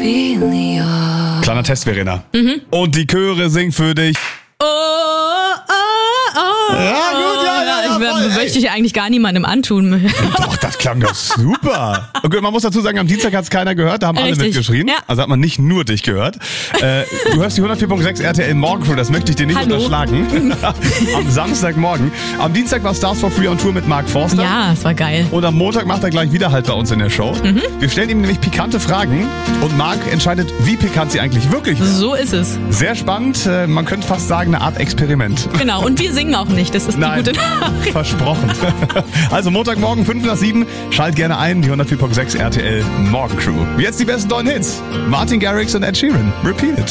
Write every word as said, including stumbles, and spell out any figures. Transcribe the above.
Kleiner Test, Verena. Mhm. Und die Chöre singen für dich. Oh, oh, oh. Ja, gut, ja, ja, ja, Ich voll, möchte ich eigentlich gar niemandem antun. Doch, das klang doch super. Okay, man muss dazu sagen, am Dienstag hat es keiner gehört, da haben Richtig. alle mitgeschrien. Ja. Also hat man nicht nur dich gehört. Äh, du hörst die hundertvier Komma sechs R T L Morgenshow, das möchte ich dir nicht Hallo. unterschlagen. Am Samstagmorgen. Am Dienstag war Stars for Free on Tour mit Mark Forster. Ja, es war geil. Und am Montag macht er gleich wieder halt bei uns in der Show. Mhm. Wir stellen ihm nämlich pikante Fragen und Mark entscheidet, wie pikant sie eigentlich wirklich sind. So ist es. Sehr spannend, äh, man könnte fast sagen, eine Art Experiment. Genau, und wir singen auch nicht, das ist Nein, die gute Nachricht. versprochen. Also Montagmorgen fünf nach sieben, schalt gerne ein, die hundertvier Komma sechs R T L Morgencrew. Jetzt die besten neuen Hits. Martin Garrix und Ed Sheeran. Repeat it.